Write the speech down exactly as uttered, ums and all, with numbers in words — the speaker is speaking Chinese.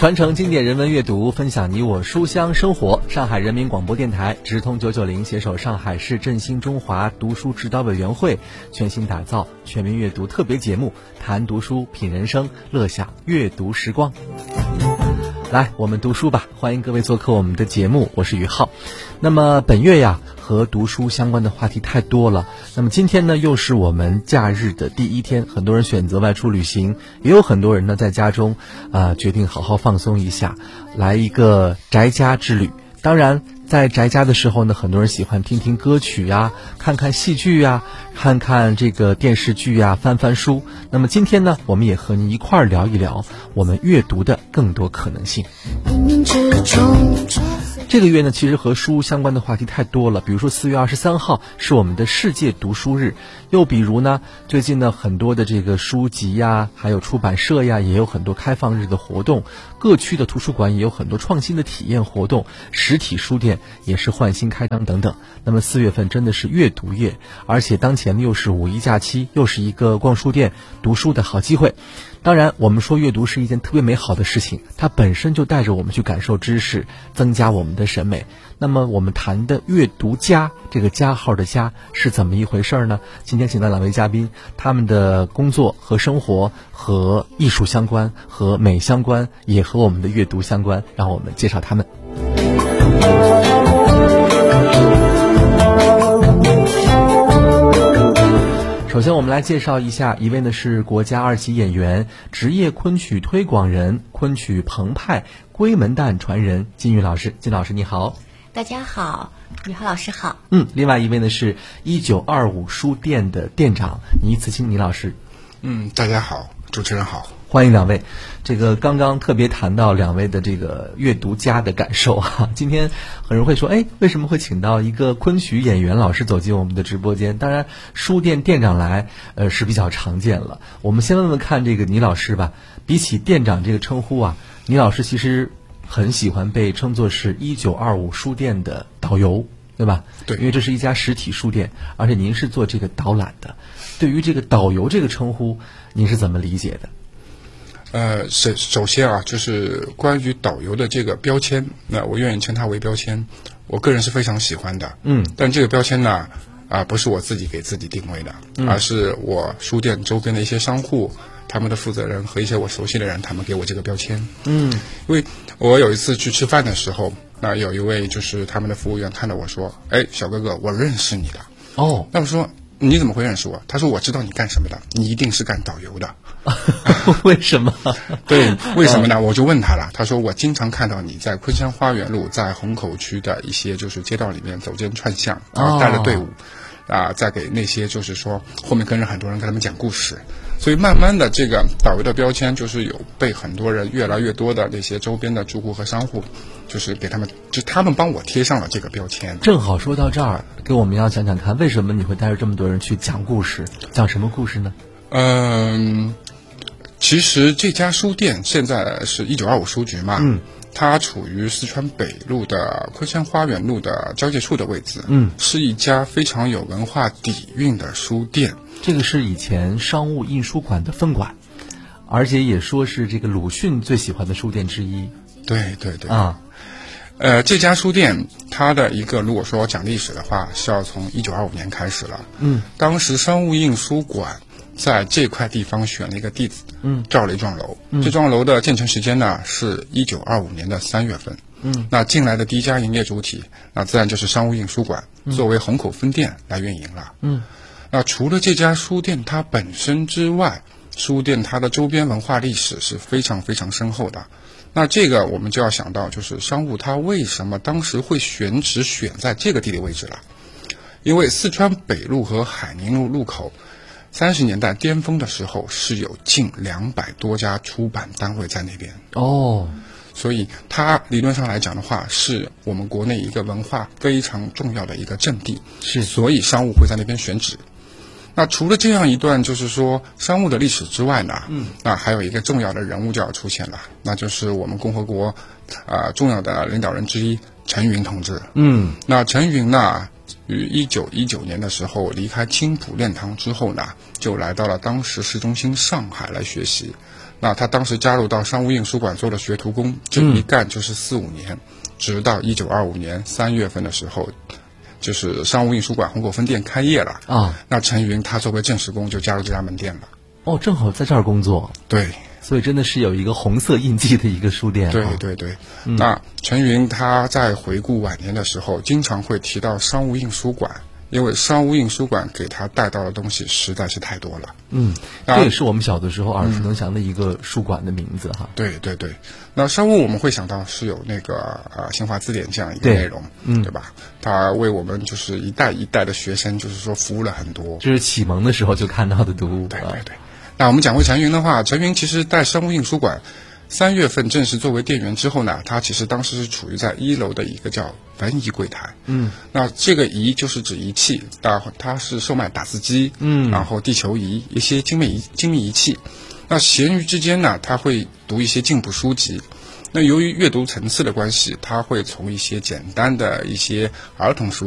传承经典人文阅读，分享你我书香生活。上海人民广播电台、直通九九零携手上海市振兴中华读书指导委员会，全新打造全民阅读特别节目，谈读书，品人生，乐享阅读时光。来，我们读书吧！欢迎各位做客我们的节目，我是于浩。那么本月呀，和读书相关的话题太多了。那么今天呢，又是我们假日的第一天，很多人选择外出旅行，也有很多人呢在家中啊、呃、决定好好放松一下，来一个宅家之旅。当然在宅家的时候呢，很多人喜欢听听歌曲呀，看看戏剧呀，看看这个电视剧呀，翻翻书。那么今天呢，我们也和您一块儿聊一聊我们阅读的更多可能性。这个月呢，其实和书相关的话题太多了。比如说四月二十三号是我们的世界读书日，又比如呢，最近呢很多的这个书籍呀，还有出版社呀，也有很多开放日的活动。各区的图书馆也有很多创新的体验活动，实体书店也是换新开张等等。那么四月份真的是阅读月，而且当前又是五一假期，又是一个逛书店读书的好机会。当然我们说阅读是一件特别美好的事情，它本身就带着我们去感受知识，增加我们的审美。那么我们谈的阅读家，这个加号的加是怎么一回事呢？今天请到两位嘉宾，他们的工作和生活和艺术相关，和美相关，也和我们的阅读相关，让我们介绍他们。首先我们来介绍一下，一位呢是国家二级演员，职业昆曲推广人，昆曲澎湃龟门旦传人金玉老师。金老师你好。 大家好，于浩老师好。 嗯，另外一位呢是一九二五书店的店长倪慈清倪老师。 嗯，大家好，主持人好。 欢迎两位。这个刚刚特别谈到两位的这个阅读家的感受啊，今天很多人会说，哎，为什么会请到一个昆曲演员老师走进我们的直播间？当然，书店店长来，呃，是比较常见了。我们先问问看这个倪老师吧。比起店长这个称呼啊，倪老师其实很喜欢被称作是一九二五书店的导游，对吧？ 对， 因为这是一家实体书店，而且您是做这个导览的。对于这个导游这个称呼，您是怎么理解的？ 呃，首首先啊，就是关于导游的这个标签，那我愿意称它为标签，我个人是非常喜欢的。 嗯， 但这个标签呢，啊、呃，不是我自己给自己定位的， 嗯、 而是我书店周边的一些商户，他们的负责人和一些我熟悉的人，他们给我这个标签。 嗯， 因为我有一次去吃饭的时候，那有一位就是他们的服务员看到我说：“哎，小哥哥，我认识你的。” 哦， 那我说。你怎么会认识我？他说我知道你干什么的，你一定是干导游的。 为什么？ 对，为什么呢？我就问他了，他说我经常看到你在昆山花园路，在虹口区的一些就是街道里面走街串巷，然后带着队伍，啊、呃，在给那些就是说后面跟着很多人跟他们讲故事。所以慢慢的，这个导游的标签就是有被很多人越来越多的那些周边的住户和商户，就是给他们，就他们帮我贴上了这个标签。 正好说到这儿，给我们要讲讲看，为什么你会带着这么多人去讲故事？讲什么故事呢？ 嗯，其实这家书店现在是一九二五书局嘛，嗯，它处于四川北路的昆山花园路的交界处的位置， 嗯， 是一家非常有文化底蕴的书店。 这个是以前商务印书馆的分馆，而且也说是这个鲁迅最喜欢的书店之一。 对对对啊， 呃，这家书店它的一个，如果说讲历史的话，是要从一九二五年开始了。 嗯， 当时商务印书馆在这块地方选了一个地址， 嗯， 造了一幢楼。 嗯， 这幢楼的建成时间呢是一九二五年的三月份。 嗯， 那进来的第一家营业主体，那自然就是商务印书馆，作为虹口分店来运营了。 嗯。 那除了这家书店它本身之外，书店它的周边文化历史是非常非常深厚的。那这个我们就要想到，就是商务它为什么当时会选址选在这个地理位置了？因为四川北路和海宁路路口，三十年代巅峰的时候是有近两百多家出版单位在那边。 哦。 所以它理论上来讲的话，是我们国内一个文化非常重要的一个阵地。 是。 所以商务会在那边选址。那除了这样一段就是说商务的历史之外呢，嗯，那还有一个重要的人物就要出现了，那就是我们共和国啊、呃、重要的领导人之一陈云同志。 嗯， 那陈云呢，于一九一九年的时候离开青浦练堂之后呢，就来到了当时市中心上海来学习。 那他当时加入到商务印书馆做了学徒工，这一干就是四五年，嗯、直到一九二五年三月份的时候，就是商务印书馆虹口分店开业了啊。那陈云他作为正式工就加入这家门店了。 哦，正好在这儿工作。 对。 所以真的是有一个红色印记的一个书店。 对对对，嗯、那陈云他在回顾晚年的时候，经常会提到商务印书馆，因为商务印书馆给他带到的东西实在是太多了。 嗯，这也是我们小的时候耳熟能详的一个书馆的名字哈。 嗯、对对对，那商务我们会想到是有那个呃新华字典这样一个内容，嗯，对吧？他为我们就是一代一代的学生，就是说服务了很多。 就是启蒙的时候就看到的读物。 对对对。那我们讲回陈云的话，陈云其实在商务印书馆三月份正式作为店员之后呢，他其实当时是处于在一楼的一个叫文仪柜台。嗯，那这个仪就是指仪器，那它是售卖打字机，嗯，然后地球仪一些精密仪精密仪器。那闲余之间呢，他会读一些进步书籍。那由于阅读层次的关系，他会从一些简单的一些儿童书